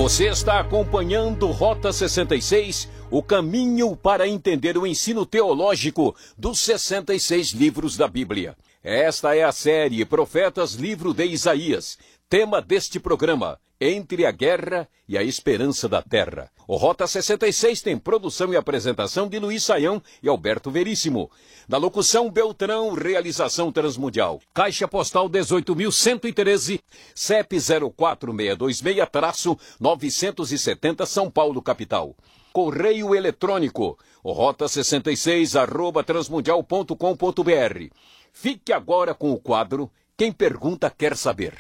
Você está acompanhando Rota 66, o caminho para entender o ensino teológico dos 66 livros da Bíblia. Esta é a série Profetas, livro de Isaías. Tema deste programa, Entre a Guerra e a Esperança da Terra. O Rota 66 tem produção e apresentação de Luiz Saião e Alberto Veríssimo. Na locução, Beltrão, realização Transmundial. Caixa Postal 18.113, CEP 04626-970, São Paulo, capital. Correio eletrônico, rota66@transmundial.com.br. Fique agora com o quadro Quem Pergunta Quer Saber.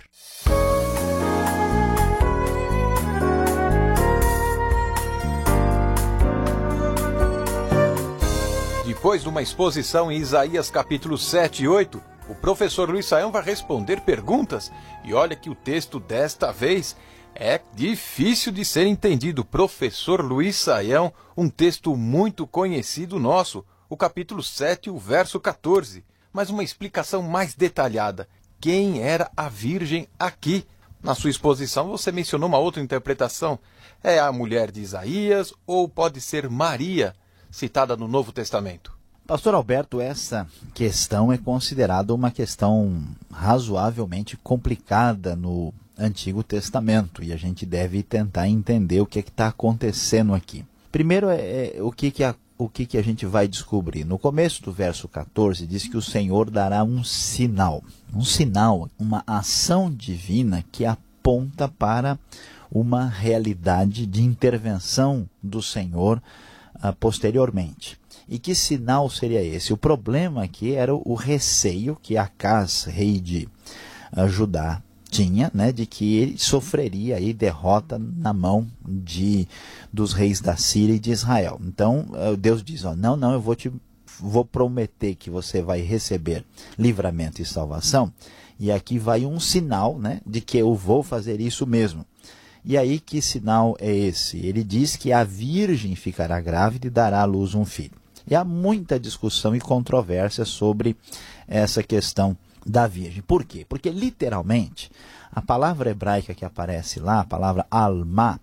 Depois de uma exposição em Isaías capítulos 7 e 8, o professor Luiz Saião vai responder perguntas. E olha que o texto desta vez é difícil de ser entendido. Professor Luiz Saião, um texto muito conhecido nosso, o capítulo 7, o verso 14. Mas uma explicação mais detalhada. Quem era a virgem aqui? Na sua exposição você mencionou uma outra interpretação. É a mulher de Isaías ou pode ser Maria, citada no Novo Testamento? Pastor Alberto, essa questão é considerada uma questão razoavelmente complicada no Antigo Testamento e a gente deve tentar entender o que está acontecendo aqui. Primeiro, o que a gente vai descobrir? No começo do verso 14 diz que o Senhor dará um sinal, uma ação divina que aponta para uma realidade de intervenção do Senhor posteriormente. E que sinal seria esse? O problema aqui era o receio que Acaz, rei de Judá, tinha, né, de que ele sofreria aí derrota na mão dos reis da Síria e de Israel. Então Deus diz, não, eu vou prometer que você vai receber livramento e salvação, e aqui vai um sinal, né, de que eu vou fazer isso mesmo. E aí, que sinal é esse? Ele diz que a virgem ficará grávida e dará à luz um filho. E há muita discussão e controvérsia sobre essa questão da virgem. Por quê? Porque, literalmente, a palavra hebraica que aparece lá, a palavra alma,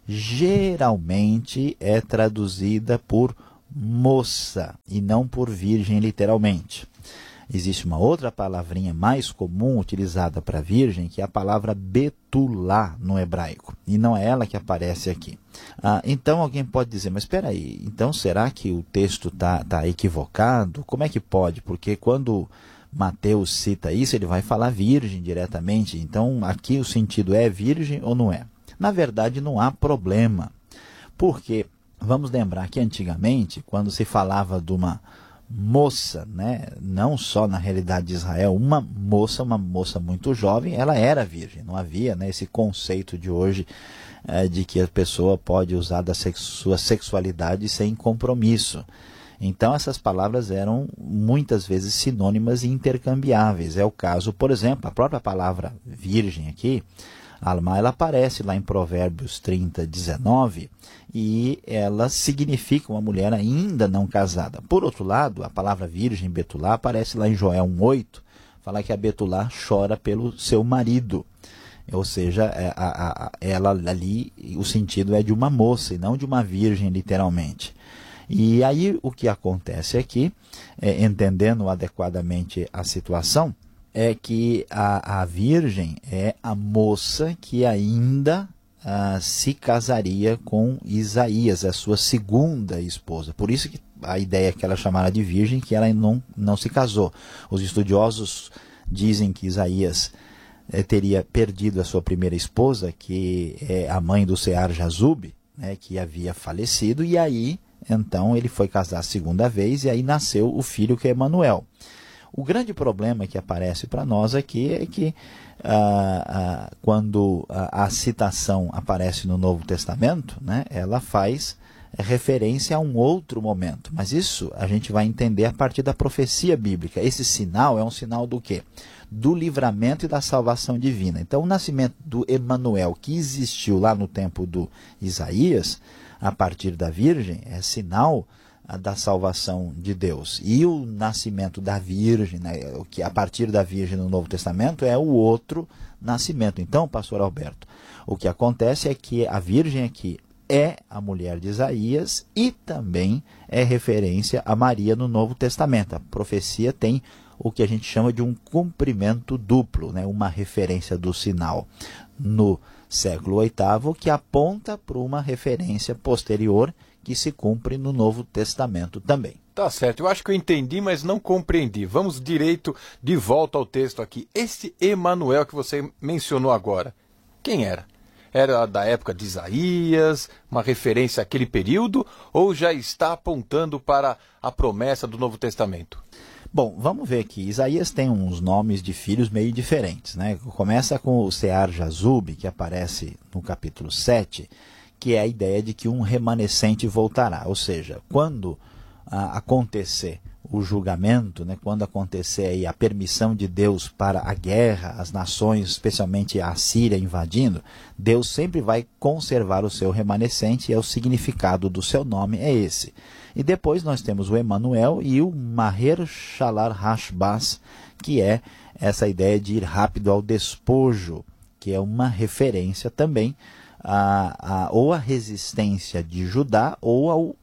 geralmente é traduzida por moça e não por virgem, literalmente. Existe uma outra palavrinha mais comum utilizada para virgem, que é a palavra betulá no hebraico. E não é ela que aparece aqui. Então alguém pode dizer, mas espera aí, então será que o texto tá equivocado? Como é que pode? Porque quando Mateus cita isso, ele vai falar virgem diretamente. Então aqui o sentido é virgem ou não é? Na verdade não há problema. Porque vamos lembrar que antigamente, quando se falava de uma moça, né, não só na realidade de Israel, uma moça muito jovem, ela era virgem. Não havia, né, esse conceito de hoje de que a pessoa pode usar da sua sexualidade sem compromisso. Então essas palavras eram muitas vezes sinônimas e intercambiáveis. É o caso, por exemplo, a própria palavra virgem aqui, alma, ela aparece lá em Provérbios 30, 19, e ela significa uma mulher ainda não casada. Por outro lado, a palavra virgem, betulá, aparece lá em Joel 1,8, fala que a betulá chora pelo seu marido. Ou seja, ela ali, o sentido é de uma moça e não de uma virgem, literalmente. E aí o que acontece aqui, entendendo adequadamente a situação, é que a virgem é a moça que ainda se casaria com Isaías, a sua segunda esposa. Por isso que a ideia que ela chamara de virgem, que ela não se casou. Os estudiosos dizem que Isaías teria perdido a sua primeira esposa, que é a mãe do Sear-Jazub, né, que havia falecido, e aí então ele foi casar a segunda vez, e aí nasceu o filho que é Emanuel. O grande problema que aparece para nós aqui é que quando a citação aparece no Novo Testamento, né, ela faz referência a um outro momento. Mas isso a gente vai entender a partir da profecia bíblica. Esse sinal é um sinal do quê? Do livramento e da salvação divina. Então o nascimento do Emanuel, que existiu lá no tempo do Isaías, a partir da Virgem, é sinal da salvação de Deus. E o nascimento da Virgem, né, o que a partir da Virgem no Novo Testamento é o outro nascimento. Então, pastor Alberto, o que acontece é que a Virgem aqui é a mulher de Isaías e também é referência a Maria no Novo Testamento. A profecia tem o que a gente chama de um cumprimento duplo, né? Uma referência do sinal no século VIII que aponta para uma referência posterior que se cumpre no Novo Testamento também. Tá certo, eu acho que eu entendi, mas não compreendi. Vamos direito de volta ao texto aqui. Esse Emanuel que você mencionou agora, quem era? Era da época de Isaías, uma referência àquele período, ou já está apontando para a promessa do Novo Testamento? Bom, vamos ver aqui. Isaías tem uns nomes de filhos meio diferentes, né? Começa com o Sear-Jazub, que aparece no capítulo 7, que é a ideia de que um remanescente voltará. Ou seja, quando acontecer o julgamento, né, quando acontecer aí a permissão de Deus para a guerra, as nações, especialmente a Síria invadindo, Deus sempre vai conservar o seu remanescente e o significado do seu nome é esse. E depois nós temos o Emanuel e o Maher Shalal Hashbaz, que é essa ideia de ir rápido ao despojo, que é uma referência também ou à resistência de Judá ou ao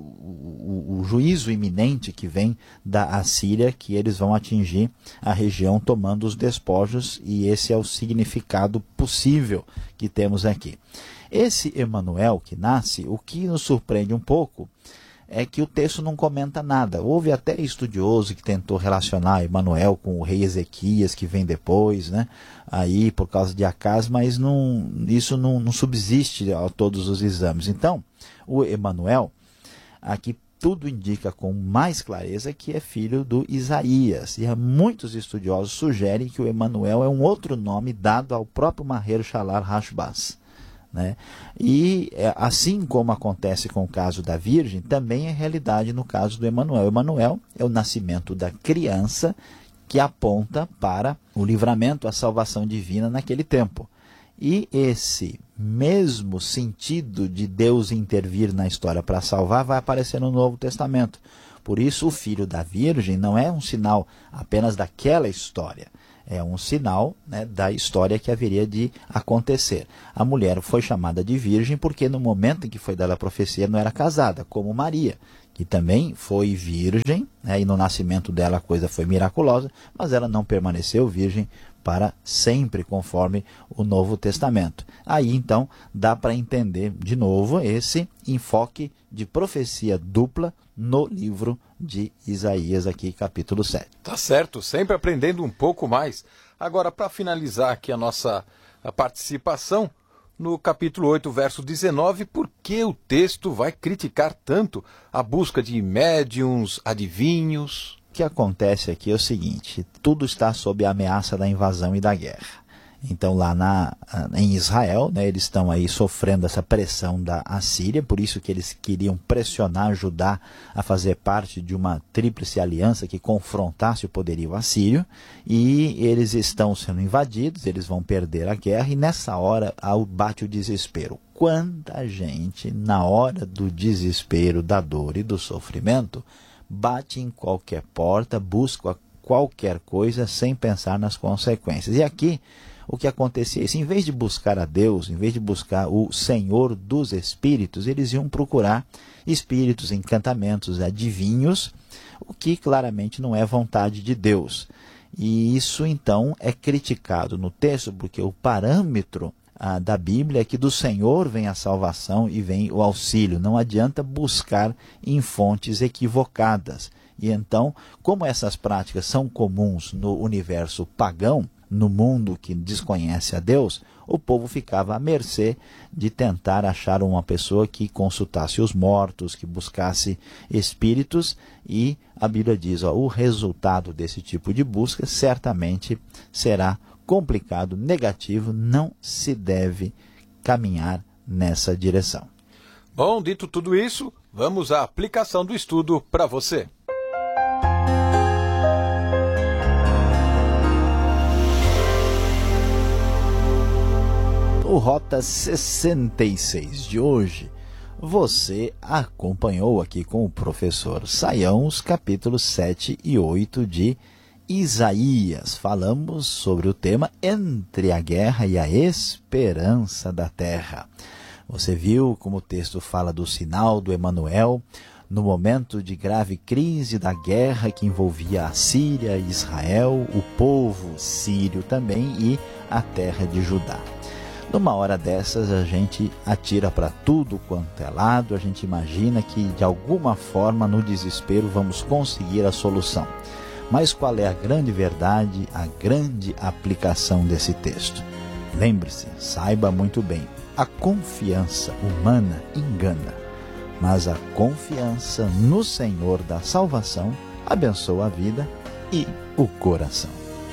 o juízo iminente que vem da Assíria, que eles vão atingir a região tomando os despojos, e esse é o significado possível que temos aqui. Esse Emanuel que nasce, o que nos surpreende um pouco é que o texto não comenta nada. Houve até estudioso que tentou relacionar Emanuel com o rei Ezequias, que vem depois, né? Aí por causa de Acaz, mas isso não subsiste a todos os exames. Então, o Emanuel, aqui tudo indica com mais clareza que é filho do Isaías. E muitos estudiosos sugerem que o Emanuel é um outro nome dado ao próprio Maher Shalal Hashbaz, né? E assim como acontece com o caso da Virgem, também é realidade no caso do Emanuel. O Emanuel é o nascimento da criança que aponta para o livramento, a salvação divina naquele tempo. E esse mesmo sentido de Deus intervir na história para salvar vai aparecer no Novo Testamento. Por isso, o filho da Virgem não é um sinal apenas daquela história, é um sinal, né, da história que haveria de acontecer. A mulher foi chamada de virgem porque no momento em que foi dada a profecia não era casada, como Maria, que também foi virgem, né, e no nascimento dela a coisa foi miraculosa, mas ela não permaneceu virgem para sempre, conforme o Novo Testamento. Aí, então, dá para entender, de novo, esse enfoque de profecia dupla no livro de Isaías, aqui, capítulo 7. Tá certo, sempre aprendendo um pouco mais. Agora, para finalizar aqui a nossa participação, no capítulo 8, verso 19, por que o texto vai criticar tanto a busca de médiuns, adivinhos? O que acontece aqui é o seguinte: tudo está sob a ameaça da invasão e da guerra. Então lá em Israel, né, eles estão aí sofrendo essa pressão da Assíria, por isso que eles queriam pressionar Judá a fazer parte de uma tríplice aliança que confrontasse o poderio assírio, e eles estão sendo invadidos, eles vão perder a guerra, e nessa hora bate o desespero. Quanta gente, na hora do desespero, da dor e do sofrimento, bate em qualquer porta, busca qualquer coisa sem pensar nas consequências. E aqui o que acontecia é isso: em vez de buscar a Deus, em vez de buscar o Senhor dos Espíritos, eles iam procurar espíritos, encantamentos, adivinhos, o que claramente não é vontade de Deus. E isso então é criticado no texto, porque o parâmetro da Bíblia é que do Senhor vem a salvação e vem o auxílio. Não adianta buscar em fontes equivocadas. E então, como essas práticas são comuns no universo pagão, no mundo que desconhece a Deus, o povo ficava à mercê de tentar achar uma pessoa que consultasse os mortos, que buscasse espíritos, e a Bíblia diz, o resultado desse tipo de busca certamente será complicado, negativo, não se deve caminhar nessa direção. Bom, dito tudo isso, vamos à aplicação do estudo para você. O Rota 66 de hoje, Você acompanhou aqui com o professor Sayão os capítulos 7 e 8 de Isaías. Falamos sobre o tema Entre a Guerra e a Esperança da Terra. Você viu como o texto fala do sinal do Emanuel no momento de grave crise da guerra que envolvia a Síria e Israel, o povo sírio também e a terra de Judá. Numa hora dessas, a gente atira para tudo quanto é lado, a gente imagina que, de alguma forma, no desespero, vamos conseguir a solução. Mas qual é a grande verdade, a grande aplicação desse texto? Lembre-se, saiba muito bem, a confiança humana engana, mas a confiança no Senhor da salvação abençoa a vida e o coração.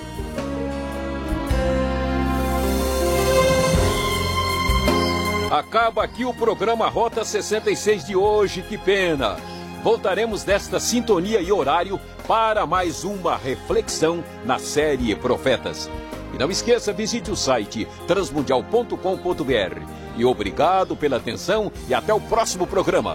Acaba aqui o programa Rota 66 de hoje, que pena. Voltaremos nesta sintonia e horário para mais uma reflexão na série Profetas. E não esqueça, visite o site transmundial.com.br. E obrigado pela atenção e até o próximo programa.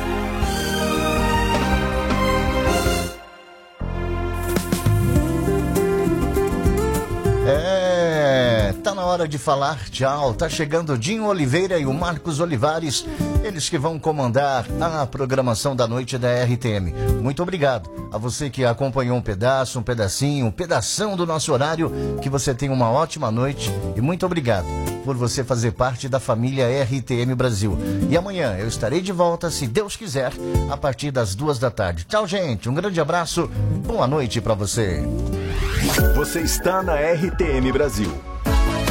Tá na hora de falar tchau. Tá chegando o Dinho Oliveira e o Marcos Olivares, eles que vão comandar a programação da noite da RTM. Muito obrigado a você que acompanhou um pedaço, um pedacinho, um pedação do nosso horário. Que você tenha uma ótima noite e muito obrigado por você fazer parte da família RTM Brasil. E amanhã eu estarei de volta, se Deus quiser, a partir das 14h. Tchau, gente. Um grande abraço. Boa noite para você. Você está na RTM Brasil.